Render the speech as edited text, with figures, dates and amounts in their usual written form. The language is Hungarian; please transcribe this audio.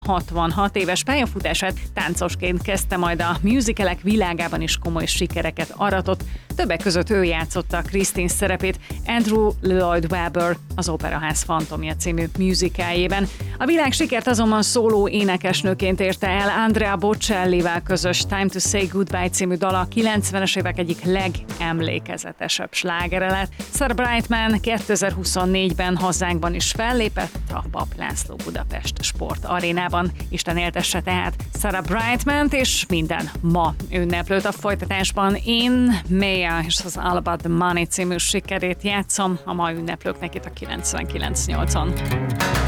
66 éves pályafutását táncosként kezdte, majd a musicalek világában is komoly sikereket aratott. Többek között ő játszotta Christine szerepét Andrew Lloyd Webber az Operaház Fantomja című musicaljében. A világsikert azonban szóló énekesnőként érte el. Andrea Bocellivel közös Time to Say Goodbye című dala a 90-es évek egyik legemlékezetesebb slágere lett. Sarah Brightman 2024-ben hazánkban is fellépett a Papp László Budapest Sport Arénában. Isten éltesse tehát Sarah Brightmant és minden ma ünneplőt. A folytatásban én Maya és az All About the Money című sikerét játszom a ma ünneplőknek itt a 99.8-on.